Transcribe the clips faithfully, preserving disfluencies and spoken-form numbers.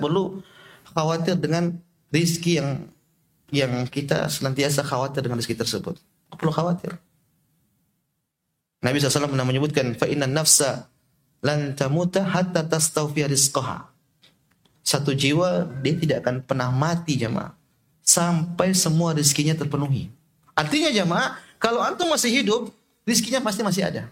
perlu khawatir dengan rizki yang yang kita senantiasa khawatir dengan rizki tersebut. Tidak perlu khawatir. Nabi shallallahu alaihi wasallam pernah menyebutkan, fa inna nafsa lan tamuta hatta tastawfiya rizqaha. Satu jiwa dia tidak akan pernah mati jemaah sampai semua rizkinya terpenuhi. Artinya jemaah, kalau antum masih hidup, rizkinya pasti masih ada.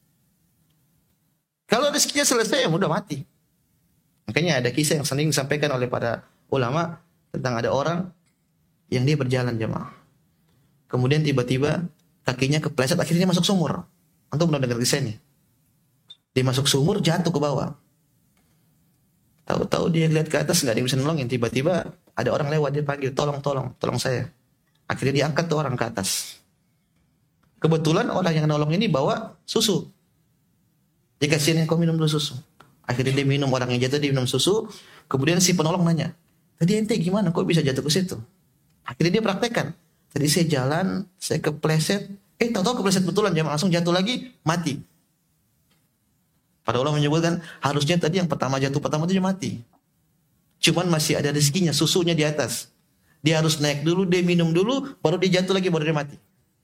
Kalau rizkinya selesai, ya udah mati. Makanya ada kisah yang sering disampaikan oleh para ulama tentang ada orang yang dia berjalan jemaah. Kemudian tiba-tiba kakinya kepleset, akhirnya masuk sumur. Antum pernah dengar kisah ini? Dia masuk sumur, jatuh ke bawah. Tahu-tahu dia lihat ke atas, nggak ada yang bisa nolongin. Tiba-tiba ada orang lewat, dia panggil, tolong, tolong, tolong saya. Akhirnya diangkat tuh orang ke atas. Kebetulan orang yang nolong ini bawa susu. Dia kasihin, kau minum dulu susu. Akhirnya dia minum, orang yang jatuh dia minum susu. Kemudian si penolong nanya, tadi ente gimana, kok bisa jatuh ke situ? Akhirnya dia praktekkan. Tadi saya jalan, saya kepleset. Eh, tahu-tahu kepleset betulan, jangan langsung jatuh lagi, mati. Para ulama menyebutkan harusnya tadi yang pertama jatuh pertama itu dia mati. Cuman masih ada rezekinya, susunya di atas. Dia harus naik dulu, dia minum dulu, baru dia jatuh lagi, baru dia mati.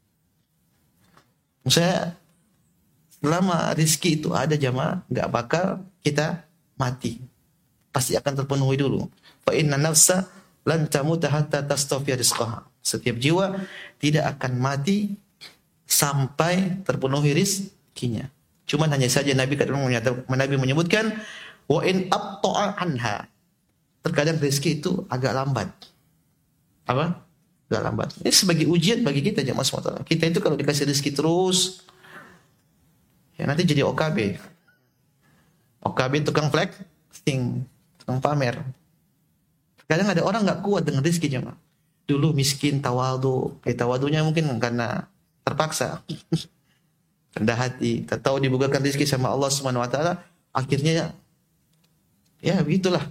Maksudnya selama rezeki itu ada jamaah, nggak bakal kita mati. Pasti akan terpenuhi dulu. Fa inna nafsa lan tamuta hatta tastawfiya rizqaha. Setiap jiwa tidak akan mati sampai terpenuhi rizkinya. Cuman hanya saja Nabi kadang Nabi menyebutkan wa in abta'a anha. Terkadang rezeki itu agak lambat. Apa? Agak lambat. Ini sebagai ujian bagi kita jemaah sekalian. Kita itu kalau dikasih rezeki terus, ya nanti jadi O K B. O K B tukang flexing, tukang pamer. Kadang ada orang nggak kuat dengan rezeki jemaah. Dulu miskin, tawadu, kayak tawadunya mungkin karena terpaksa. Rendah hati, tak tahu dibukakan rezeki sama Allah Subhanahu wa taala, akhirnya ya begitulah.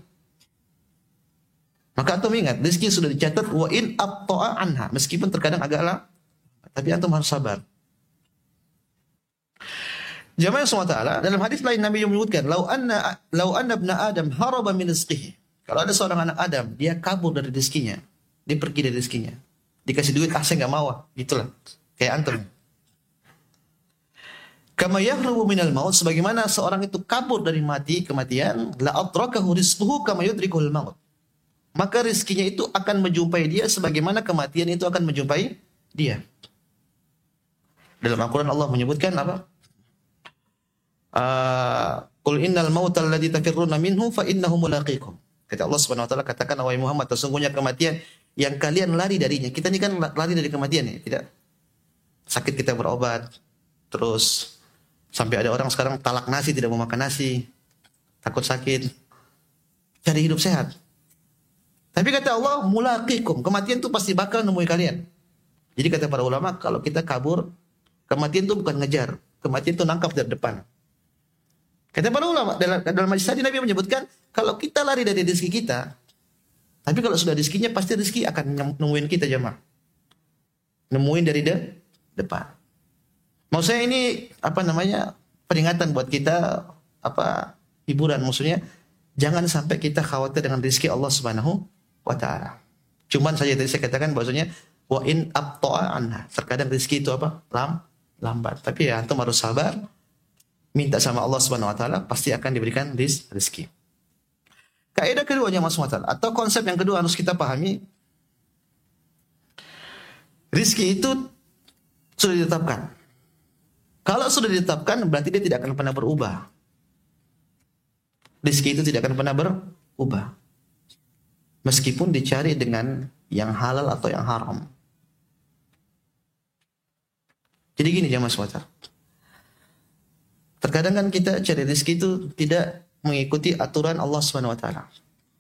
Maka antum ingat, rezeki sudah dicatat wa in abta'a anha, meskipun terkadang agak lama, tapi antum harus sabar. Jamaah semua taala, dalam hadis lain Nabi menyebutkan, "Lau anna lau anna ibna Adam haraba min rizqihi." Kalau ada seorang anak Adam, dia kabur dari rezekinya, dia pergi dari rezekinya. Dikasih duit, ah saya enggak mau, gitulah. Kayak antum. Kama yahrubu minal maut, sebagaimana seorang itu kabur dari mati, kematian, la adrakahu rizquhu kama yudrikul maut. Maka rizkinya itu akan menjumpai dia sebagaimana kematian itu akan menjumpai dia. Dalam Al-Quran Allah menyebutkan apa? Qul innal mautal ladzi tafirruna minhu fa innahu mulaqikum. Kata Allah Subhanahu wa taala, katakan wahai Muhammad, sesungguhnya kematian yang kalian lari darinya. Kita ini kan lari dari kematian ya, tidak? Sakit kita berobat, terus sampai ada orang sekarang talak nasi, tidak mau makan nasi, takut sakit, cari hidup sehat. Tapi kata Allah, mulaqikum, kematian itu pasti bakal nemui kalian. Jadi kata para ulama, kalau kita kabur, kematian itu bukan ngejar, kematian itu nangkap dari depan. Kata para ulama, dalam, dalam hadis tadi Nabi menyebutkan, kalau kita lari dari rezeki kita, tapi kalau sudah rezekinya, pasti rezeki akan nemuin kita jemaah. Nemuin dari de, depan. Mau saya ini apa namanya peringatan buat kita, apa hiburan, maksudnya jangan sampai kita khawatir dengan rezeki Allah Subhanahu wa taala. Cuman saja tadi saya katakan bahwasanya wa in abta'a anha, terkadang rezeki itu apa? Lam, lambat. Tapi ya antum harus sabar, minta sama Allah Subhanahu wa taala, pasti akan diberikan rezeki. Kaidah kedua jemaah sekalian, atau konsep yang kedua harus kita pahami, rezeki itu sudah ditetapkan. Kalau sudah ditetapkan, berarti dia tidak akan pernah berubah. Rezeki itu tidak akan pernah berubah. Meskipun dicari dengan yang halal atau yang haram. Jadi gini jemaah sekalian. Terkadang kan kita cari rezeki itu tidak mengikuti aturan Allah Subhanahu wa taala.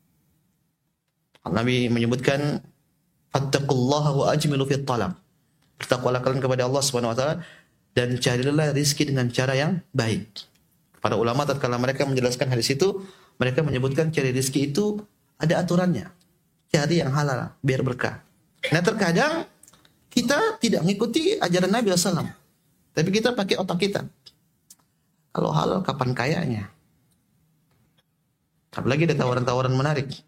Nabi menyebutkan, "Fattaqullaha wa ajmilu fit talab." Bertakwalah kalian kepada Allah Subhanahu wa taala dan carilah rezeki dengan cara yang baik. Para ulama tatkala mereka menjelaskan hadis itu, mereka menyebutkan cari rezeki itu ada aturannya. Cari yang halal biar berkah. Nah terkadang kita tidak mengikuti ajaran Nabi shallallahu alaihi wasallam, tapi kita pakai otak kita. Kalau halal kapan kayanya? Apalagi ada tawaran-tawaran menarik.